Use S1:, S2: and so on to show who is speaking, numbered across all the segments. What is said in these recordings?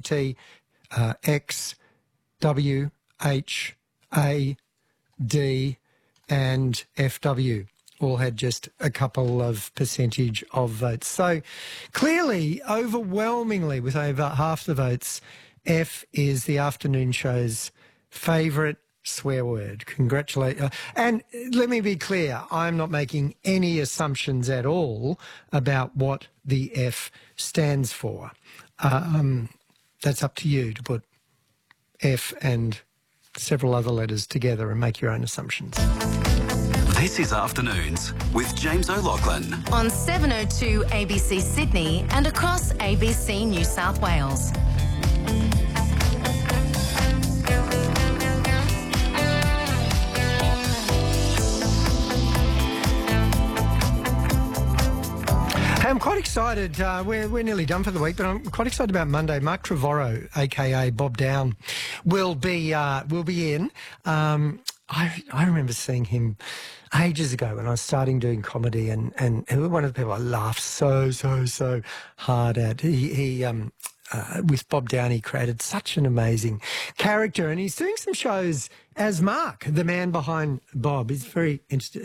S1: T, X, W, H, A, D and FW all had just a couple of percentage of votes. So clearly, overwhelmingly, with over half the votes, F is the afternoon show's favourite swear word. And let me be clear, I'm not making any assumptions at all about what the F stands for. That's up to you to put F and several other letters together and make your own assumptions.
S2: This is Afternoons with James O'Loughlin.
S3: On 702 ABC Sydney and across ABC New South Wales.
S1: Hey, I'm quite excited. We're nearly done for the week, but I'm quite excited about Monday. Mark Trevorrow, aka Bob Down, will be in. I remember seeing him ages ago when I was starting doing comedy, and one of the people I laughed so hard at. He with Bob Down, he created such an amazing character, and he's doing some shows as Mark, the man behind Bob. He's a very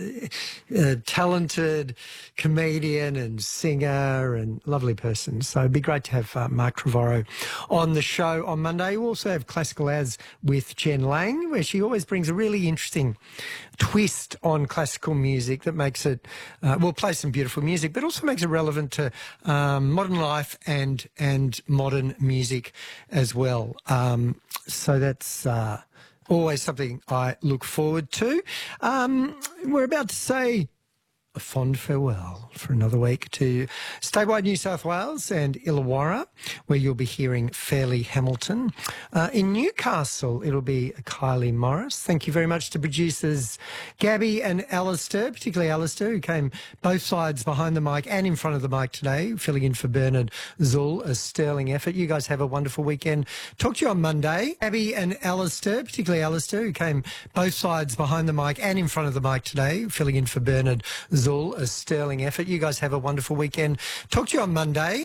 S1: talented comedian and singer and lovely person. So it'd be great to have Mark Trevorrow on the show on Monday. We also have Classical As with Jen Lang, where she always brings a really interesting twist on classical music that makes it, play some beautiful music, but also makes it relevant to modern life and modern music as well. So that's always something I look forward to. We're about to say a fond farewell for another week to statewide New South Wales and Illawarra, where you'll be hearing Fairleigh Hamilton. In Newcastle, it'll be Kylie Morris. Thank you very much to producers Gabby and Alistair, particularly Alistair, who came both sides behind the mic and in front of the mic today, filling in for Bernard Zull, a sterling effort. You guys have a wonderful weekend. Talk to you on Monday. Gabby and Alistair, particularly Alistair, who came both sides behind the mic and in front of the mic today, filling in for Bernard Zull, a sterling effort. You guys have a wonderful weekend. Talk to you on Monday.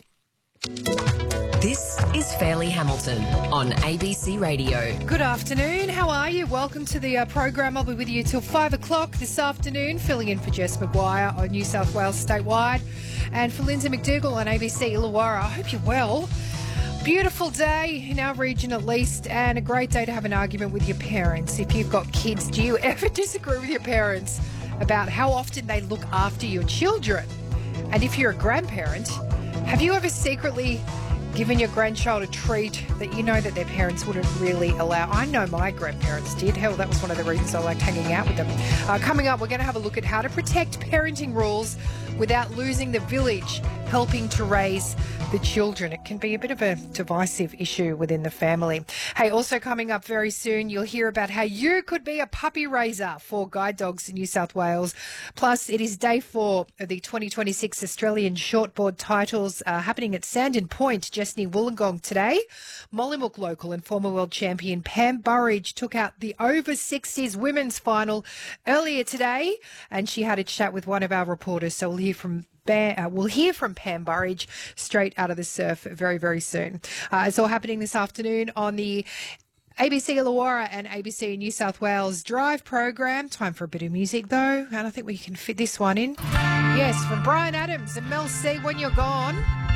S4: This is Fairleigh Hamilton on ABC Radio.
S5: Good afternoon. How are you? Welcome to the program. I'll be with you till 5 o'clock this afternoon, filling in for Jess Maguire on New South Wales statewide, and for Lindsay McDougall on ABC Illawarra. I hope you're well. Beautiful day in our region at least, and a great day to have an argument with your parents. If you've got kids, do you ever disagree with your parents about how often they look after your children? And if you're a grandparent, have you ever secretly given your grandchild a treat that you know that their parents wouldn't really allow? I know my grandparents did. Hell, that was one of the reasons I liked hanging out with them. Coming up, we're going to have a look at how to protect parenting rules without losing the village, helping to raise the children. It can be a bit of a divisive issue within the family. Hey, also coming up very soon, you'll hear about how you could be a puppy raiser for guide dogs in New South Wales. Plus, it is day 4 of the 2026 Australian Shortboard titles happening at Sandon Point, just near Wollongong today. Mollymook local and former world champion Pam Burridge took out the over 60s women's final earlier today, and she had a chat with one of our reporters. So we'll hear from Pam Burridge straight out of the surf very, very soon. It's all happening this afternoon on the ABC Illawarra and ABC New South Wales Drive program. Time for a bit of music, though, and I think we can fit this one in. Yes, from Bryan Adams and Mel C, When You're Gone.